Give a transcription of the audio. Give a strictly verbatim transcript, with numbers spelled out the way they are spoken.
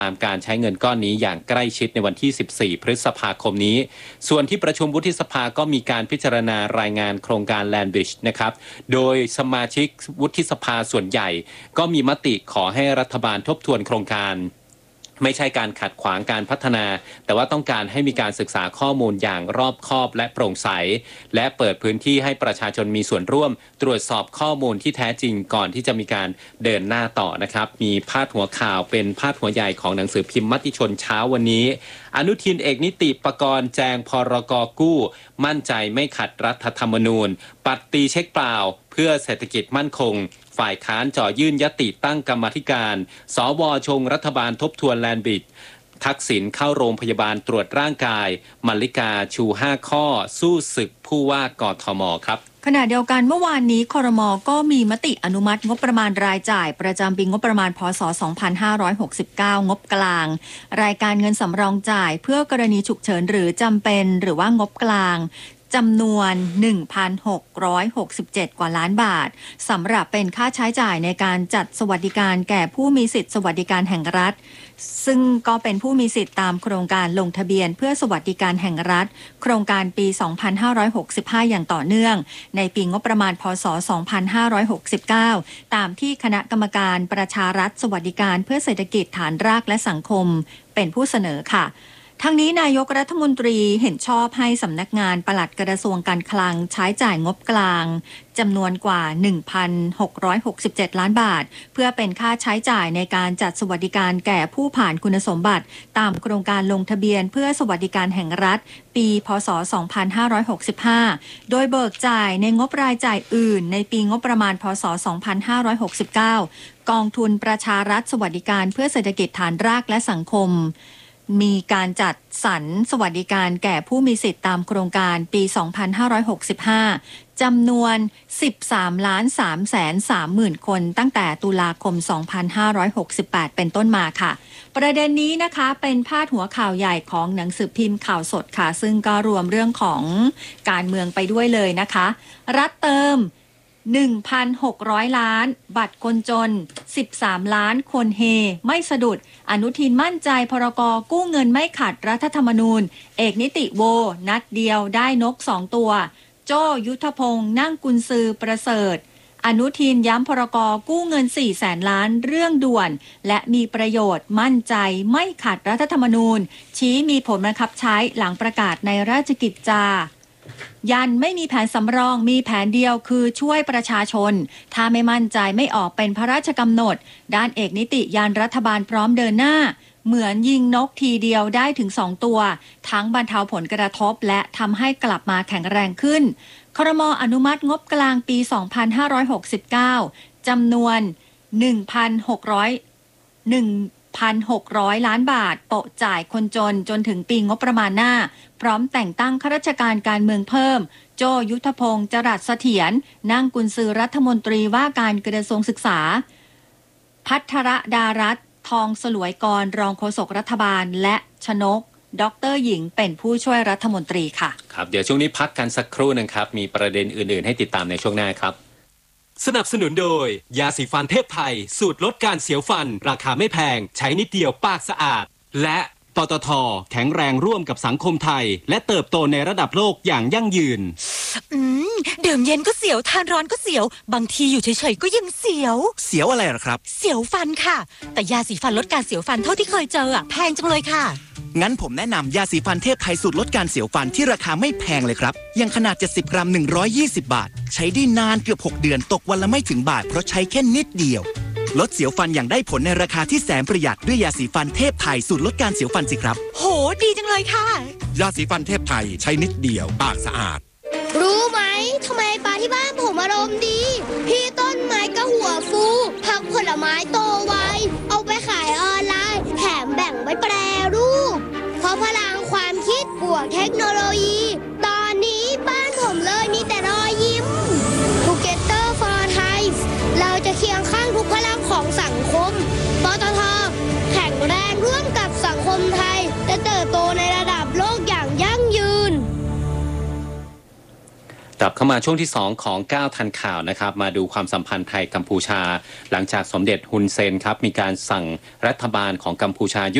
ตามการใช้เงินก้อนนี้อย่างใกล้ชิดในวันที่ สิบสี่ พฤษภาคมนี้ส่วนที่ประชุมวุฒิสภาก็มีการพิจารณารายงานโครงการ Land Bridge นะครับโดยสมาชิกวุฒิสภาส่วนใหญ่ก็มีมติขอให้รัฐบาลทบทวนโครงการไม่ใช่การขัดขวางการพัฒนาแต่ว่าต้องการให้มีการศึกษาข้อมูลอย่างรอบคอบและโปร่งใสและเปิดพื้นที่ให้ประชาชนมีส่วนร่วมตรวจสอบข้อมูลที่แท้จริงก่อนที่จะมีการเดินหน้าต่อนะครับมีพาดหัวข่าวเป็นพาดหัวใหญ่ของหนังสือพิมพ์มติชนเช้าวันนี้อนุทินเอกนิติปกรณ์แจงพรกกู้มั่นใจไม่ขัดรัฐธรรมนูญปัดตีเช็คเปล่าเพื่อเศรษฐกิจมั่นคงฝ่ายค้านจ่อยื่นยติตั้งกรรมาธิการสวชงรัฐบาลทบทวนแลนด์บริดจ์ทักษิณเข้าโรงพยาบาลตรวจร่างกายมัลลิกาชูห้าข้อสู้ศึกผู้ว่ากทมครับขณะเดียวกันเมื่อวานนี้ครม.ก็มีมติอนุมัติงบประมาณรายจ่ายประจำปีงบประมาณพ.ศ. สองพันห้าร้อยหกสิบเก้างบกลางรายการเงินสำรองจ่ายเพื่อกรณีฉุกเฉินหรือจำเป็นหรือว่างบกลางจำนวน หนึ่งพันหกร้อยหกสิบเจ็ด กว่าล้านบาทสำหรับเป็นค่าใช้จ่ายในการจัดสวัสดิการแก่ผู้มีสิทธิสวัสดิการแห่งรัฐซึ่งก็เป็นผู้มีสิทธิตามโครงการลงทะเบียนเพื่อสวัสดิการแห่งรัฐโครงการปี สองพันห้าร้อยหกสิบห้า อย่างต่อเนื่องในปีงบประมาณพ.ศ. สองพันห้าร้อยหกสิบเก้าตามที่คณะกรรมการประชารัฐสวัสดิการเพื่อเศรษฐกิจฐานรากและสังคมเป็นผู้เสนอค่ะทั้งนี้นายกรัฐมนตรีเห็นชอบให้สำนักงานปลัดกระทรวงการคลังใช้จ่ายงบกลางจำนวนกว่า หนึ่งพันหกร้อยหกสิบเจ็ด ล้านบาทเพื่อเป็นค่าใช้จ่ายในการจัดสวัสดิการแก่ผู้ผ่านคุณสมบัติตามโครงการลงทะเบียนเพื่อสวัสดิการแห่งรัฐปีพ.ศ. สองพันห้าร้อยหกสิบห้าโดยเบิกจ่ายในงบรายจ่ายอื่นในปีงบประมาณพ.ศ. สองพันห้าร้อยหกสิบเก้ากองทุนประชารัฐสวัสดิการเพื่อเศรษฐกิจฐานรากและสังคมมีการจัดสรรสวัสดิการแก่ผู้มีสิทธิตามโครงการปี สองพันห้าร้อยหกสิบห้า จำนวน สิบสามล้านสามแสนสามหมื่น คนตั้งแต่ตุลาคม สองพันห้าร้อยหกสิบแปด เป็นต้นมาค่ะประเด็นนี้นะคะเป็นพาดหัวข่าวใหญ่ของหนังสือพิมพ์ข่าวสดค่ะซึ่งก็รวมเรื่องของการเมืองไปด้วยเลยนะคะรัฐเติมหนึ่งพันหกร้อย ล้านบัตรคนจนสิบสามล้านคนเฮไม่สะดุดอนุทินมั่นใจพรกกู้เงินไม่ขัดรัฐธรรมนูญเอกนิติโวนัดเดียวได้นกสองตัวโจ้ยุทธพงษ์นั่งกุญซือประเสริฐอนุทินย้ำพรกกู้เงินสี่แสนล้านเรื่องด่วนและมีประโยชน์มั่นใจไม่ขัดรัฐธรรมนูญชี้มีผลบังคับใช้หลังประกาศในราชกิจจายันไม่มีแผนสำรองมีแผนเดียวคือช่วยประชาชนถ้าไม่มั่นใจไม่ออกเป็นพระราชกำหนดด้านเอกนิติยันรัฐบาลพร้อมเดินหน้าเหมือนยิงนกทีเดียวได้ถึงสองตัวทั้งบรรเทาผลกระทบและทำให้กลับมาแข็งแรงขึ้นครม.อนุมัติงบกลางปี สองพันห้าร้อยหกสิบเก้า จำนวน หนึ่งพันหกร้อย หนึ่งพันหกร้อย ล้านบาทโปะจ่ายคนจนจนถึงปีงบประมาณหน้าพร้อมแต่งตั้งข้าราชการการเมืองเพิ่มโจยุทธพงษ์จรัสเสถียรนั่งกุญซือรัฐมนตรีว่าการกระทรวงศึกษาภัทรดารัตน์ทองสลวยกรรองโฆษกรัฐบาลและชนกดร.หญิงเป็นผู้ช่วยรัฐมนตรีค่ะครับเดี๋ยวช่วงนี้พักกันสักครู่นึงครับมีประเด็นอื่นๆให้ติดตามในช่วงหน้าครับสนับสนุนโดยยาสีฟันเทพไทยสูตรลดการเสียวฟันราคาไม่แพงใช้นิดเดียวปากสะอาดและปตท.แข็งแรงร่วมกับสังคมไทยและเติบโตในระดับโลกอย่างยั่งยืนอืมดื่มเย็นก็เสียวทานร้อนก็เสียวบางทีอยู่เฉยๆก็ยังเสียวเสียวอะไรหรอครับเสียวฟันค่ะแต่ยาสีฟันลดการเสียวฟันเท่าที่เคยเจออะแพงจังเลยค่ะงั้นผมแนะนำยาสีฟันเทพไทยสูตรลดการเสียวฟันที่ราคาไม่แพงเลยครับยังขนาดเจ็ดสิบกรัมหนึ่งร้อยยี่สิบบาทใช้ได้นานเกือบหกเดือนตกวันละไม่ถึงบาทเพราะใช้แค่นิดเดียวลดเสียวฟันอย่างได้ผลในราคาที่แสนประหยัดด้วยยาสีฟันเทพไทยสูตรลดการเสียวฟันสิครับโหดีจังเลยค่ะยาสีฟันเทพไทยใช้นิดเดียวปากสะอาดรู้ไหมทำไมปลาที่บ้านผมอารมณ์ดีพี่ต้นไม้ก็หัวฟูผักผลไม้โตไวเอาไปขายออนไลน์แถมแบ่งไว้แปรรูปเพราะพลังความคิดบวกเทคโนโลยีตอนนี้บ้านผมเลยมีแต่รอยยิ้ม Together for Thai เราจะเคียงข้างทุกพลังของสังคมปตท.แข็งแรงร่วมกับสังคมไทยจะเติบโตในระดับโลกอย่างยั่งยืนกลับเข้ามาช่วงที่สองของก้าวทันข่าวนะครับมาดูความสัมพันธ์ไทยกัมพูชาหลังจากสมเด็จฮุนเซนครับมีการสั่งรัฐบาลของกัมพูชา